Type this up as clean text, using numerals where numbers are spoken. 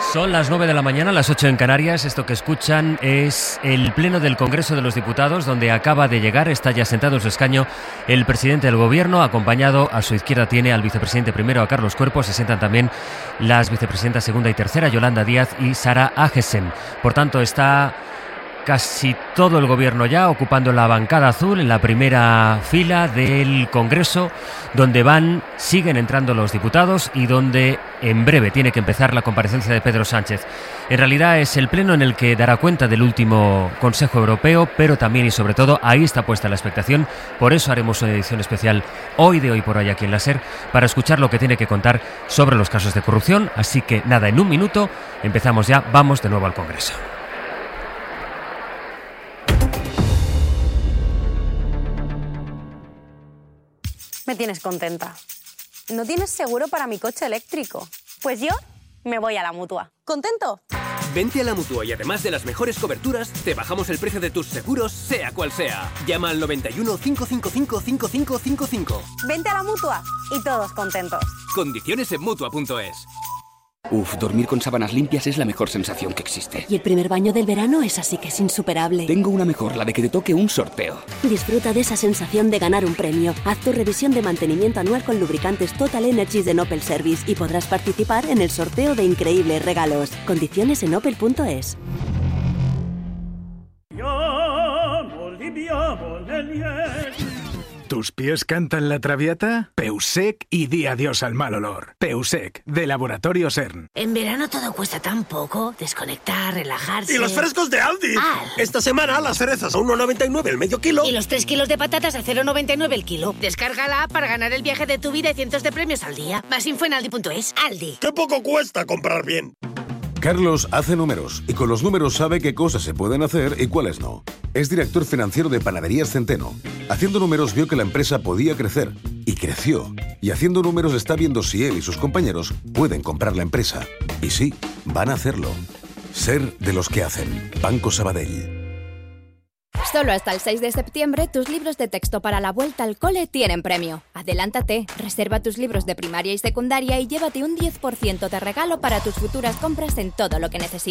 Son las 9 de la mañana, las 8 en Canarias. Esto que escuchan es el Pleno del Congreso de los Diputados, donde acaba de llegar, está ya sentado en su escaño, el presidente del Gobierno. Acompañado a su izquierda tiene al vicepresidente primero, a Carlos Cuerpo. Se sientan también las vicepresidentas segunda y tercera, Yolanda Díaz y Sara Agesen. Por tanto, está casi todo el Gobierno ya ocupando la bancada azul en la primera fila del Congreso, donde siguen entrando los diputados y donde en breve tiene que empezar la comparecencia de Pedro Sánchez. En realidad es el pleno en el que dará cuenta del último Consejo Europeo, pero también y sobre todo ahí está puesta la expectación. Por eso haremos una edición especial hoy de Hoy por Hoy aquí en la SER, para escuchar lo que tiene que contar sobre los casos de corrupción. Así que nada, en un minuto empezamos ya, vamos de nuevo al Congreso. Me tienes contenta. ¿No tienes seguro para mi coche eléctrico? Pues yo me voy a la Mutua. ¿Contento? Vente a la Mutua y además de las mejores coberturas, te bajamos el precio de tus seguros, sea cual sea. Llama al 91 555 5555. Vente a la Mutua y todos contentos. Condiciones en Mutua.es. Dormir con sábanas limpias es la mejor sensación que existe. Y el primer baño del verano es así que es insuperable. Tengo una mejor, la de que te toque un sorteo. Disfruta de esa sensación de ganar un premio. Haz tu revisión de mantenimiento anual con lubricantes Total Energies de Opel Service y podrás participar en el sorteo de increíbles regalos. Condiciones en Opel.es. ¿Tus pies cantan la traviata? Peusec y di adiós al mal olor. Peusec, de Laboratorio CERN. En verano todo cuesta tan poco. Desconectar, relajarse... ¡Y los frescos de Aldi! ¡Aldi! Esta semana las cerezas a 1,99 el medio kilo. Y los 3 kilos de patatas a 0,99 el kilo. Descarga la app para ganar el viaje de tu vida y cientos de premios al día. Más info en Aldi.es. Aldi. ¡Qué poco cuesta comprar bien! Carlos hace números y con los números sabe qué cosas se pueden hacer y cuáles no. Es director financiero de Panaderías Centeno. Haciendo números vio que la empresa podía crecer y creció. Y haciendo números está viendo si él y sus compañeros pueden comprar la empresa. Y sí, van a hacerlo. Ser de los que hacen. Banco Sabadell. Solo hasta el 6 de septiembre, tus libros de texto para la vuelta al cole tienen premio. Adelántate, reserva tus libros de primaria y secundaria y llévate un 10% de regalo para tus futuras compras en todo lo que necesites.